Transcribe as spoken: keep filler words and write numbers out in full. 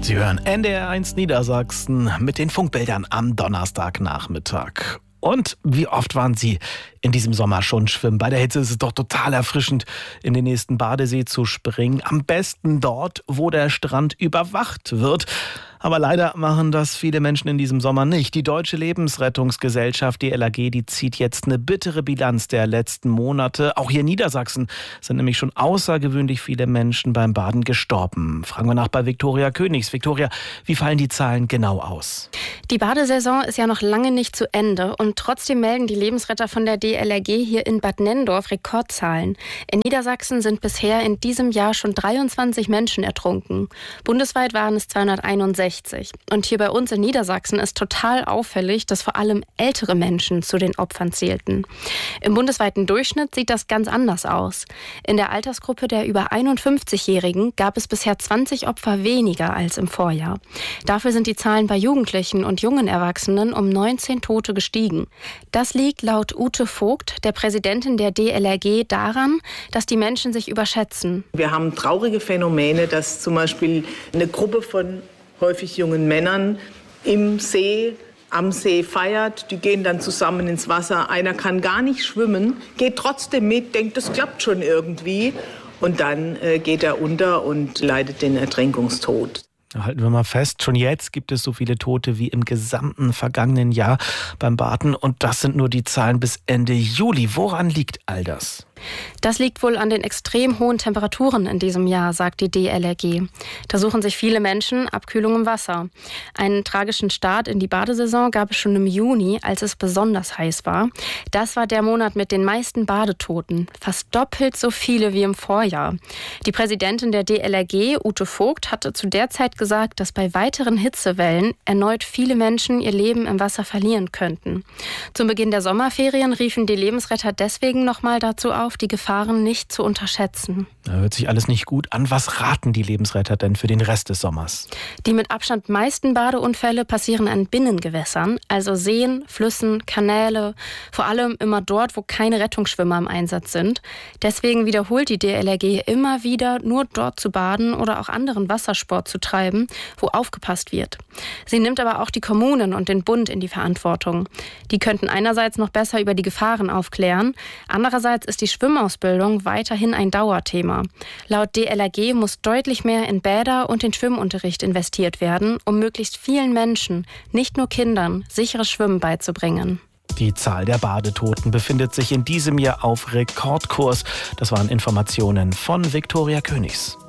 Sie hören N D R eins Niedersachsen mit den Funkbildern am Donnerstagnachmittag. Und wie oft waren Sie in diesem Sommer schon schwimmen? Bei der Hitze ist es doch total erfrischend, in den nächsten Badesee zu springen. Am besten dort, wo der Strand überwacht wird. Aber leider machen das viele Menschen in diesem Sommer nicht. Die Deutsche Lebensrettungsgesellschaft, die L A G, die zieht jetzt eine bittere Bilanz der letzten Monate. Auch hier in Niedersachsen sind nämlich schon außergewöhnlich viele Menschen beim Baden gestorben. Fragen wir nach bei Viktoria Königs. Viktoria, wie fallen die Zahlen genau aus? Die Badesaison ist ja noch lange nicht zu Ende und trotzdem melden die Lebensretter von der D L R G hier in Bad Nenndorf Rekordzahlen. In Niedersachsen sind bisher in diesem Jahr schon dreiundzwanzig Menschen ertrunken. Bundesweit waren es zweihunderteinundsechzig. Und hier bei uns in Niedersachsen ist total auffällig, dass vor allem ältere Menschen zu den Opfern zählten. Im bundesweiten Durchschnitt sieht das ganz anders aus. In der Altersgruppe der über einundfünfzigjährigen gab es bisher zwanzig Opfer weniger als im Vorjahr. Dafür sind die Zahlen bei Jugendlichen und jungen Erwachsenen um neunzehn Tote gestiegen. Das liegt laut Ute Vogt, der Präsidentin der D L R G, daran, dass die Menschen sich überschätzen. Wir haben traurige Phänomene, dass zum Beispiel eine Gruppe von häufig jungen Männern im See, am See feiert. Die gehen dann zusammen ins Wasser. Einer kann gar nicht schwimmen, geht trotzdem mit, denkt, das klappt schon irgendwie. Und dann äh, geht er unter und leidet den Ertrinkungstod. Halten wir mal fest, schon jetzt gibt es so viele Tote wie im gesamten vergangenen Jahr beim Baden. Und das sind nur die Zahlen bis Ende Juli. Woran liegt all das? Das liegt wohl an den extrem hohen Temperaturen in diesem Jahr, sagt die D L R G. Da suchen sich viele Menschen Abkühlung im Wasser. Einen tragischen Start in die Badesaison gab es schon im Juni, als es besonders heiß war. Das war der Monat mit den meisten Badetoten, fast doppelt so viele wie im Vorjahr. Die Präsidentin der D L R G, Ute Vogt, hatte zu der Zeit gesagt, dass bei weiteren Hitzewellen erneut viele Menschen ihr Leben im Wasser verlieren könnten. Zum Beginn der Sommerferien riefen die Lebensretter deswegen nochmal dazu auf, die Gefahren nicht zu unterschätzen. Da hört sich alles nicht gut an. Was raten die Lebensretter denn für den Rest des Sommers? Die mit Abstand meisten Badeunfälle passieren an Binnengewässern, also Seen, Flüssen, Kanäle, vor allem immer dort, wo keine Rettungsschwimmer im Einsatz sind. Deswegen wiederholt die D L R G immer wieder, nur dort zu baden oder auch anderen Wassersport zu treiben, wo aufgepasst wird. Sie nimmt aber auch die Kommunen und den Bund in die Verantwortung. Die könnten einerseits noch besser über die Gefahren aufklären, andererseits ist die Schwimmausbildung weiterhin ein Dauerthema. Laut D L R G muss deutlich mehr in Bäder und den Schwimmunterricht investiert werden, um möglichst vielen Menschen, nicht nur Kindern, sicheres Schwimmen beizubringen. Die Zahl der Badetoten befindet sich in diesem Jahr auf Rekordkurs. Das waren Informationen von Viktoria Königs.